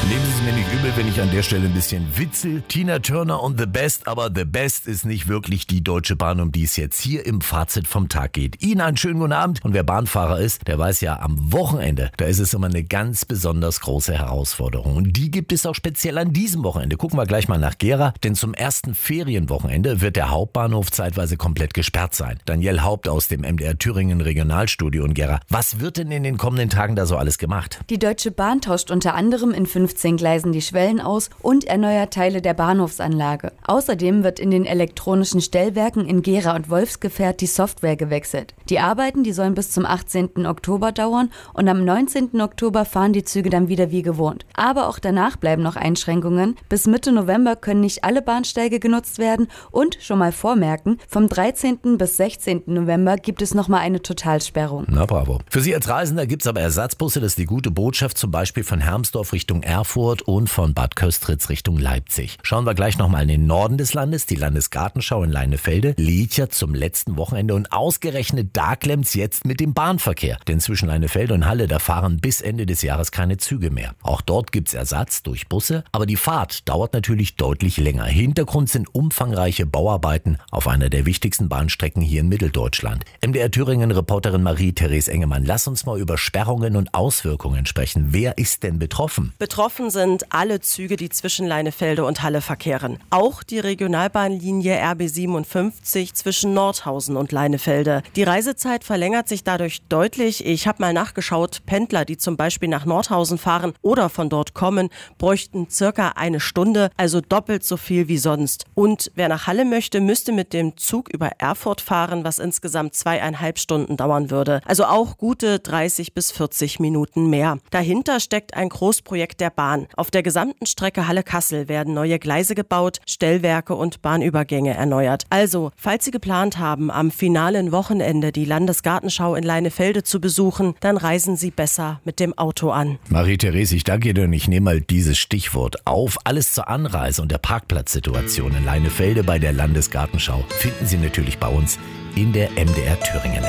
Nehmen Sie es mir nicht übel, wenn ich an der Stelle ein bisschen witzel. Tina Turner und The Best, aber The Best ist nicht wirklich die Deutsche Bahn, um die es jetzt hier im Fazit vom Tag geht. Ihnen einen schönen guten Abend. Und wer Bahnfahrer ist, der weiß ja, am Wochenende, da ist es immer eine ganz besonders große Herausforderung. Und die gibt es auch speziell an diesem Wochenende. Gucken wir gleich mal nach Gera, denn zum ersten Ferienwochenende wird der Hauptbahnhof zeitweise komplett gesperrt sein. Danielle Haupt aus dem MDR Thüringen Regionalstudio in Gera. Was wird denn in den kommenden Tagen da so alles gemacht? Die Deutsche Bahn tauscht unter anderem in 15 Gleisen die Schwellen aus und erneuert Teile der Bahnhofsanlage. Außerdem wird in den elektronischen Stellwerken in Gera und Wolfsgefährt die Software gewechselt. Die Arbeiten, die sollen bis zum 18. Oktober dauern und am 19. Oktober fahren die Züge dann wieder wie gewohnt. Aber auch danach bleiben noch Einschränkungen. Bis Mitte November können nicht alle Bahnsteige genutzt werden und, schon mal vormerken, vom 13. bis 16. November gibt es nochmal eine Totalsperrung. Na bravo. Für Sie als Reisender gibt es aber Ersatzbusse, das ist die gute Botschaft, zum Beispiel von Hermsdorf Richtung Erfurt und von Bad Köstritz Richtung Leipzig. Schauen wir gleich nochmal in den Norden des Landes, die Landesgartenschau in Leinefelde, lädt ja zum letzten Wochenende und ausgerechnet da klemmt's jetzt mit dem Bahnverkehr. Denn zwischen Leinefelde und Halle, da fahren bis Ende des Jahres keine Züge mehr. Auch dort gibt's Ersatz durch Busse, aber die Fahrt dauert natürlich deutlich länger. Hintergrund sind umfangreiche Bauarbeiten auf einer der wichtigsten Bahnstrecken hier in Mitteldeutschland. MDR Thüringen-Reporterin Marie-Therese Engemann, lass uns mal über Sperrungen und Auswirkungen sprechen. Wer ist denn betroffen? Betroffen sind alle Züge, die zwischen Leinefelde und Halle verkehren. Auch die Regionalbahnlinie RB 57 zwischen Nordhausen und Leinefelde. Die Reisezeit verlängert sich dadurch deutlich. Ich habe mal nachgeschaut, Pendler, die zum Beispiel nach Nordhausen fahren oder von dort kommen, bräuchten circa eine Stunde, also doppelt so viel wie sonst. Und wer nach Halle möchte, müsste mit dem Zug über Erfurt fahren, was insgesamt 2,5 Stunden dauern würde. Also auch gute 30 bis 40 Minuten mehr. Dahinter steckt ein Großprojekt der Bahn. Auf der gesamten Strecke Halle-Kassel werden neue Gleise gebaut, Stellwerke und Bahnübergänge erneuert. Also, falls Sie geplant haben, am finalen Wochenende die Landesgartenschau in Leinefelde zu besuchen, dann reisen Sie besser mit dem Auto an. Marie-Therese, ich danke dir und ich nehme mal dieses Stichwort auf. Alles zur Anreise und der Parkplatzsituation in Leinefelde bei der Landesgartenschau finden Sie natürlich bei uns in der MDR Thüringen App.